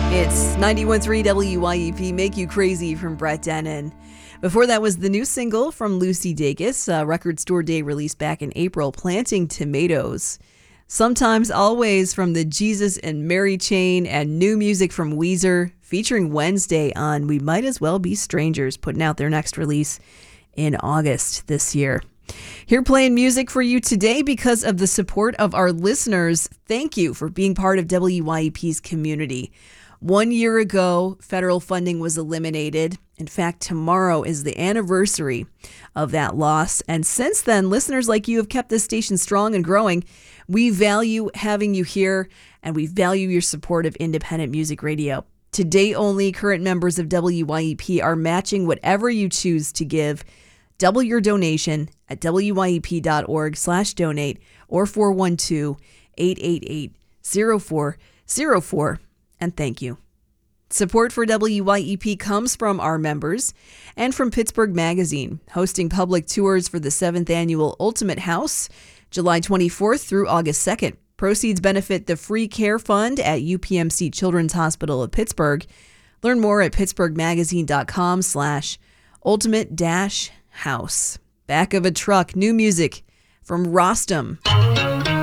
It's 91.3 WYEP, Make You Crazy from Brett Dennen. Before that was the new single from Lucy Dacus, Record Store Day released back in April, Planting Tomatoes. Sometimes Always from the Jesus and Mary Chain, and new music from Weezer featuring Wednesday on We Might As Well Be Strangers, putting out their next release in August this year. Here playing music for you today because of the support of our listeners. Thank you for being part of WYEP's community. 1 year ago, federal funding was eliminated. In fact, tomorrow is the anniversary of that loss. And since then, listeners like you have kept this station strong and growing. We value having you here, and we value your support of independent music radio. Today only, current members of WYEP are matching whatever you choose to give. Double your donation at wyep.org/donate or 412-888-0404. And thank you. Support for WYEP comes from our members and from Pittsburgh Magazine, hosting public tours for the 7th annual Ultimate House, July 24th through August 2nd. Proceeds benefit the Free Care Fund at UPMC Children's Hospital of Pittsburgh. Learn more at pittsburghmagazine.com/ultimate-house. Back of a Truck, new music from Rostam.